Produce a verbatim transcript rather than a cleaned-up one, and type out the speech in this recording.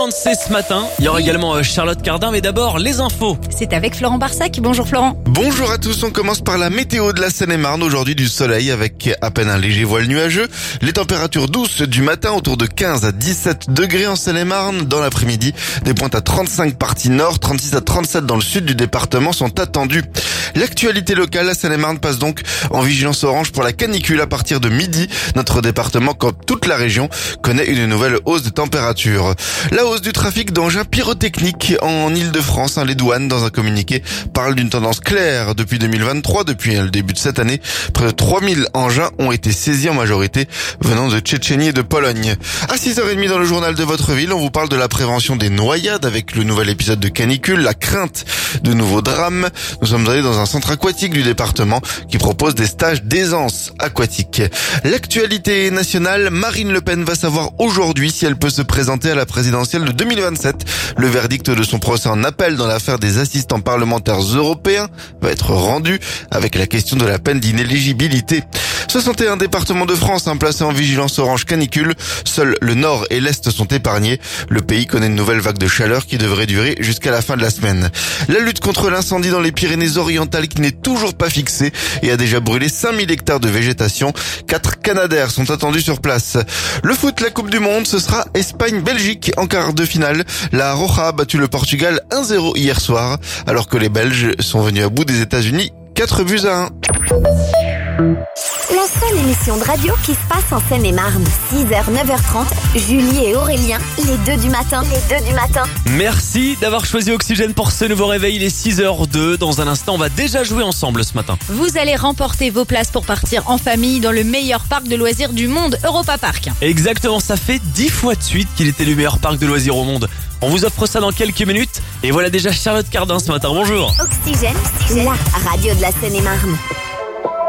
C'est ce matin, il y aura également Charlotte Cardin, mais d'abord les infos. C'est avec Florent Barsac. Bonjour Florent. Bonjour à tous, on commence par la météo de la Seine-et-Marne. Aujourd'hui du soleil avec à peine un léger voile nuageux. Les températures douces du matin autour de quinze à dix-sept degrés en Seine-et-Marne. Dans l'après-midi, des pointes à trente-cinq parties nord, trente-six à trente-sept dans le sud du département sont attendues. L'actualité locale, la Seine-et-Marne passe donc en vigilance orange pour la canicule à partir de midi. Notre département, comme toute la région, connaît une nouvelle hausse de température. La hausse du trafic d'engins pyrotechniques en Ile-de-France. Les douanes, dans un communiqué, parlent d'une tendance claire. Depuis deux mille vingt-trois, depuis le début de cette année, près de trois mille engins ont été saisis en majorité venant de Tchétchénie et de Pologne. À six heures trente dans le journal de votre ville, on vous parle de la prévention des noyades avec le nouvel épisode de canicule, la crainte de nouveaux drames. Nous sommes allés dans un centre aquatique du département qui propose des stages d'aisance aquatique. L'actualité nationale, Marine Le Pen va savoir aujourd'hui si elle peut se présenter à la présidentielle de deux mille vingt-sept. Le verdict de son procès en appel dans l'affaire des assistants parlementaires européens va être rendu avec la question de la peine d'inéligibilité. soixante et un départements de France hein, placés en vigilance orange canicule. Seuls le nord et l'est sont épargnés. Le pays connaît une nouvelle vague de chaleur qui devrait durer jusqu'à la fin de la semaine. La lutte contre l'incendie dans les Pyrénées-Orientales qui n'est toujours pas fixée et a déjà brûlé cinq mille hectares de végétation. Quatre Canadaires sont attendus sur place. Le foot, la Coupe du Monde, ce sera Espagne-Belgique en quart de finale. La Roja a battu le Portugal un zéro hier soir, alors que les Belges sont venus à bout des États-Unis quatre buts à un. La seule émission de radio qui se passe en Seine-et-Marne. six heures, neuf heures trente, Julie et Aurélien, les deux du matin. Les deux du matin. Merci d'avoir choisi Oxygène pour ce nouveau réveil. Il est six heures deux. Dans un instant, on va déjà jouer ensemble ce matin. Vous allez remporter vos places pour partir en famille dans le meilleur parc de loisirs du monde, Europa Park. Exactement, ça fait dix fois de suite qu'il était le meilleur parc de loisirs au monde. On vous offre ça dans quelques minutes. Et voilà déjà Charlotte Cardin ce matin. Bonjour. Oxygène, la radio de la Seine-et-Marne.